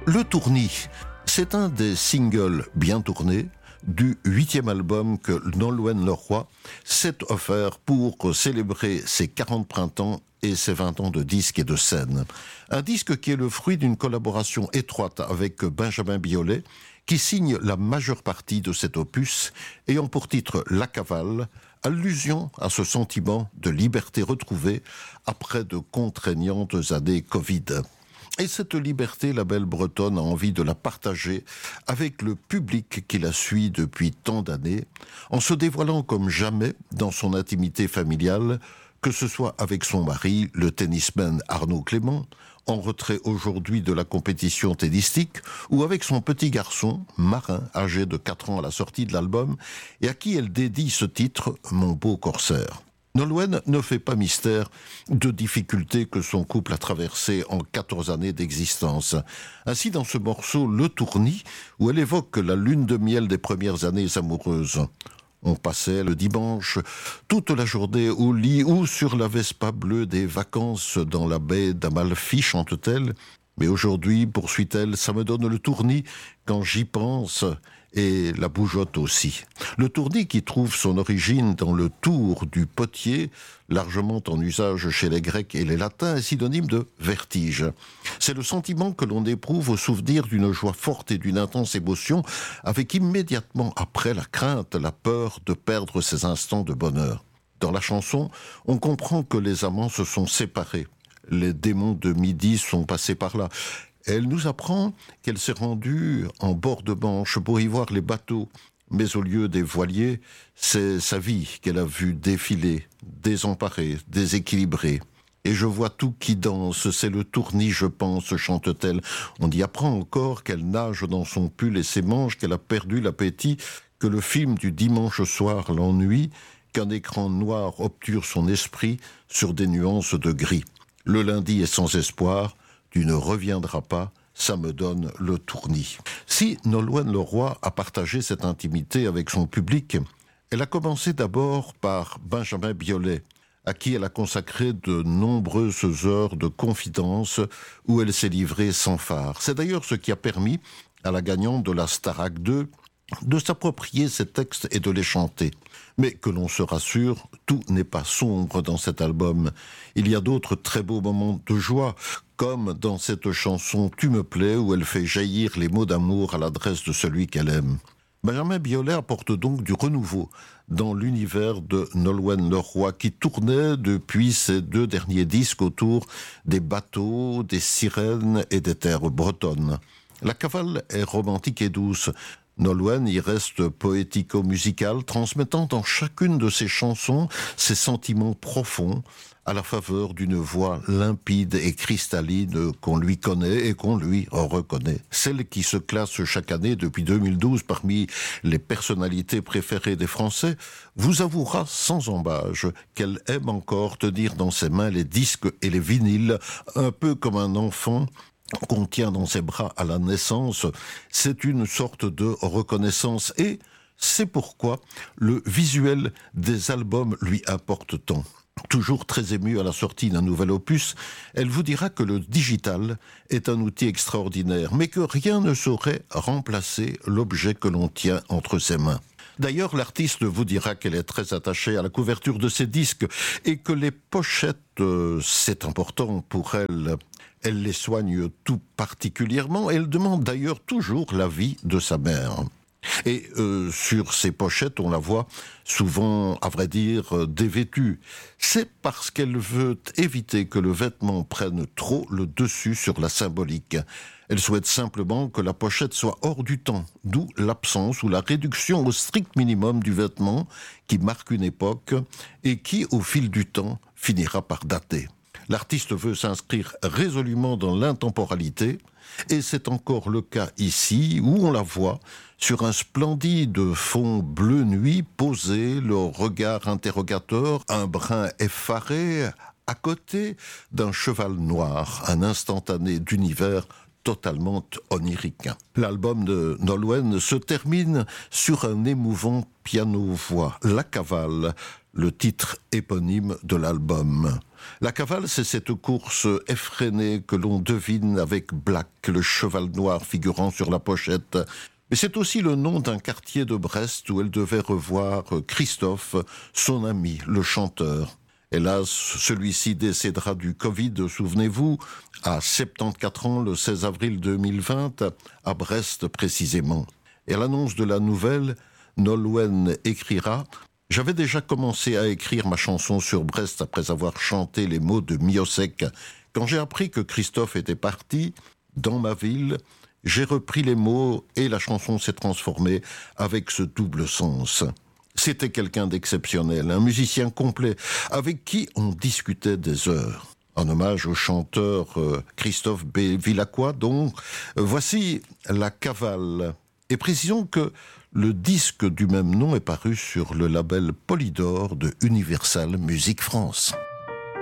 Le Tournis, c'est un des singles bien tournés du 8e album que Nolwenn Leroy s'est offert pour célébrer ses 40 printemps et ses 20 ans de disque et de scène. Un disque qui est le fruit d'une collaboration étroite avec Benjamin Biolay, qui signe la majeure partie de cet opus, ayant pour titre La Cavale, allusion à ce sentiment de liberté retrouvée après de contraignantes années Covid. Et cette liberté, la belle bretonne a envie de la partager avec le public qui la suit depuis tant d'années, en se dévoilant comme jamais dans son intimité familiale, que ce soit avec son mari, le tennisman Arnaud Clément, en retrait aujourd'hui de la compétition tennistique, ou avec son petit garçon, Marin, âgé de 4 ans à la sortie de l'album, et à qui elle dédie ce titre « Mon beau corsaire ». Nolwenn ne fait pas mystère de difficultés que son couple a traversées en 14 années d'existence. Ainsi, dans ce morceau « Le Tournis », où elle évoque la lune de miel des premières années amoureuses. On passait le dimanche toute la journée au lit ou sur la Vespa bleue des vacances dans la baie d'Amalfi, chante-t-elle. Mais aujourd'hui, poursuit-elle, ça me donne le tournis quand j'y pense et la bougeotte aussi. Le tournis qui trouve son origine dans le tour du potier, largement en usage chez les Grecs et les Latins, est synonyme de vertige. C'est le sentiment que l'on éprouve au souvenir d'une joie forte et d'une intense émotion, avec immédiatement après la crainte, la peur de perdre ces instants de bonheur. Dans la chanson, on comprend que les amants se sont séparés. Les démons de midi sont passés par là. Elle nous apprend qu'elle s'est rendue en bord de Manche pour y voir les bateaux. Mais au lieu des voiliers, c'est sa vie qu'elle a vue défiler, désemparée, déséquilibrée. Et je vois tout qui danse, c'est le tournis, je pense, chante-t-elle. On y apprend encore qu'elle nage dans son pull et ses manches, qu'elle a perdu l'appétit, que le film du dimanche soir l'ennuie, qu'un écran noir obture son esprit sur des nuances de gris. Le lundi est sans espoir, tu ne reviendras pas, ça me donne le tournis. Si Nolwenn Leroy a partagé cette intimité avec son public, elle a commencé d'abord par Benjamin Biolay, à qui elle a consacré de nombreuses heures de confidence où elle s'est livrée sans phare. C'est d'ailleurs ce qui a permis à la gagnante de la Starac 2 de s'approprier ces textes et de les chanter. Mais que l'on se rassure, tout n'est pas sombre dans cet album. Il y a d'autres très beaux moments de joie, comme dans cette chanson « Tu me plais » où elle fait jaillir les mots d'amour à l'adresse de celui qu'elle aime. Benjamin Biolay apporte donc du renouveau dans l'univers de Nolwenn Leroy qui tournait depuis ses 2 derniers disques autour des bateaux, des sirènes et des terres bretonnes. La cavale est romantique et douce. Nolwenn y reste poético-musicale, transmettant dans chacune de ses chansons ses sentiments profonds à la faveur d'une voix limpide et cristalline qu'on lui connaît et qu'on lui reconnaît. Celle qui se classe chaque année depuis 2012 parmi les personnalités préférées des Français vous avouera sans embâche qu'elle aime encore tenir dans ses mains les disques et les vinyles, un peu comme un enfant qu'on tient dans ses bras à la naissance. C'est une sorte de reconnaissance et c'est pourquoi le visuel des albums lui importe tant. Toujours très émue à la sortie d'un nouvel opus, elle vous dira que le digital est un outil extraordinaire, mais que rien ne saurait remplacer l'objet que l'on tient entre ses mains. D'ailleurs, l'artiste vous dira qu'elle est très attachée à la couverture de ses disques et que les pochettes, c'est important pour elle. Elle les soigne tout particulièrement et elle demande d'ailleurs toujours l'avis de sa mère. Et sur ces pochettes, on la voit souvent, à vrai dire, dévêtue. C'est parce qu'elle veut éviter que le vêtement prenne trop le dessus sur la symbolique. Elle souhaite simplement que la pochette soit hors du temps, d'où l'absence ou la réduction au strict minimum du vêtement qui marque une époque et qui, au fil du temps, finira par dater. L'artiste veut s'inscrire résolument dans l'intemporalité, et c'est encore le cas ici, où on la voit sur un splendide fond bleu nuit, posé, le regard interrogateur, un brin effaré, à côté d'un cheval noir, un instantané d'univers totalement onirique. L'album de Nolwenn se termine sur un émouvant piano-voix, La Cavale, le titre éponyme de l'album. La cavale, c'est cette course effrénée que l'on devine avec Black, le cheval noir figurant sur la pochette. Mais c'est aussi le nom d'un quartier de Brest où elle devait revoir Christophe, son ami, le chanteur. Hélas, celui-ci décédera du Covid, souvenez-vous, à 74 ans, le 16 avril 2020, à Brest précisément. Et à l'annonce de la nouvelle, Nolwenn écrira « J'avais déjà commencé à écrire ma chanson sur Brest après avoir chanté les mots de Miossec. Quand j'ai appris que Christophe était parti, dans ma ville, j'ai repris les mots et la chanson s'est transformée avec ce double sens. » C'était quelqu'un d'exceptionnel, un musicien complet, avec qui on discutait des heures. En hommage au chanteur Christophe B. Villacroix, donc, voici La Cavale. Et précisons que le disque du même nom est paru sur le label Polydor de Universal Music France.